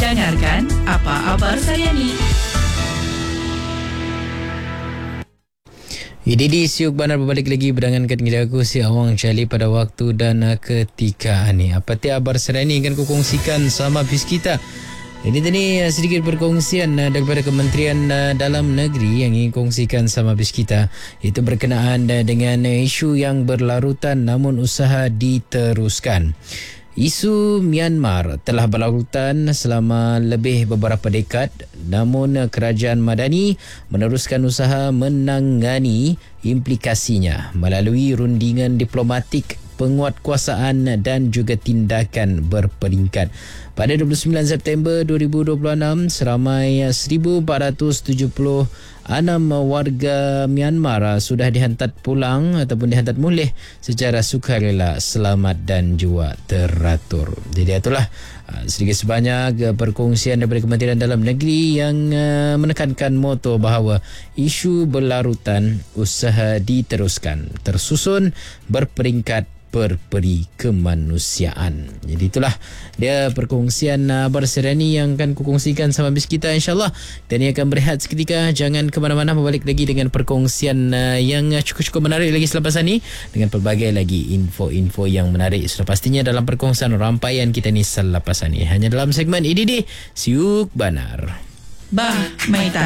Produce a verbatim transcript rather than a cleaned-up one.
Dengarkan Apa Abar Sayani. Ini di Siuk Banar berbalik lagi berdangankan dengan aku si Awang Charlie pada waktu dan ketika ni. Apa ti abar serani kan ku kongsikan sama bis kita. Ini tadi sedikit perkongsian daripada Kementerian Dalam Negeri yang ingin kongsikan sama bis kita. Itu berkenaan dengan isu yang berlarutan namun usaha diteruskan. Isu Myanmar telah berlarutan selama lebih beberapa dekad, namun kerajaan Madani meneruskan usaha menangani implikasinya melalui rundingan diplomatik, penguatkuasaan dan juga tindakan berperingkat. Pada dua puluh sembilan September dua ribu dua puluh enam, seramai seribu empat ratus tujuh puluh enam warga Myanmar sudah dihantar pulang ataupun dihantar mulih secara sukarela, selamat dan juga teratur. Jadi itulah sedikit sebanyak perkongsian daripada Kementerian Dalam Negeri yang menekankan moto bahawa isu berlarutan usaha diteruskan, tersusun berperingkat berperi kemanusiaan. Jadi itulah dia perkongsian Abar Serani yang akan kukongsikan sama bis kita, insyaAllah. Dan ia akan berehat seketika. Jangan ke mana-mana, berbalik lagi dengan perkongsian yang cukup-cukup menarik lagi selepas ini, dengan pelbagai lagi info-info yang menarik sudah pastinya dalam perkongsian rampaian kita ni selepas ini, hanya dalam segmen I D D Siuk Banar. Bah, Maita.